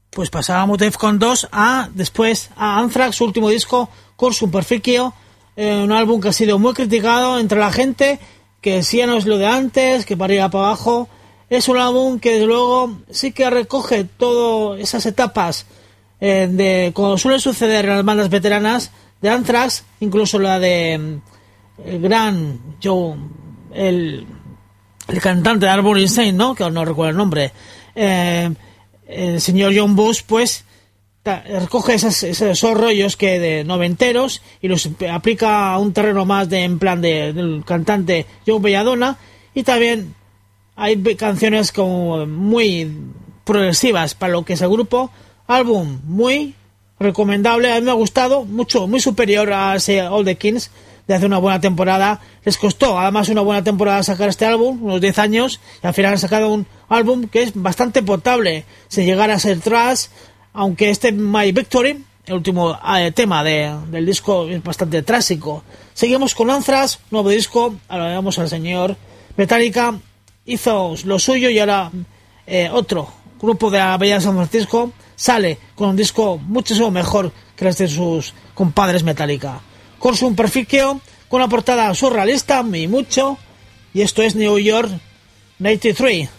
pues pasábamos de Defcon 2 después a Anthrax, su último disco, Cursum Perficio, un álbum que ha sido muy criticado entre la gente, que sí ya no es lo de antes, que para arriba para abajo. Es un álbum que desde luego sí que recoge todas esas etapas de como suele suceder en las bandas veteranas de Anthrax, incluso la de el gran Joe, el cantante de Arbor Insane, ¿no? Que no recuerdo el nombre, el señor John Bush, pues recoge esos rollos que de noventeros y los aplica a un terreno más en plan del cantante Joe Belladonna, y también hay canciones como muy progresivas para lo que es el grupo. Álbum muy recomendable, a mí me ha gustado mucho, muy superior a ese All the Kings de hace una buena temporada. Les costó además una buena temporada sacar este álbum, unos 10 años, y al final han sacado un álbum que es bastante potable sin llegar a ser thrash, aunque este My Victory, el último tema del disco, es bastante trágico. Seguimos con Anthrax, nuevo disco, ahora vemos al señor Metallica, hizo lo suyo y ahora otro grupo de la Bella San Francisco sale con un disco muchísimo mejor que los de sus compadres Metallica. Cursum Perficio, con una portada surrealista, y mucho, y esto es New York 93.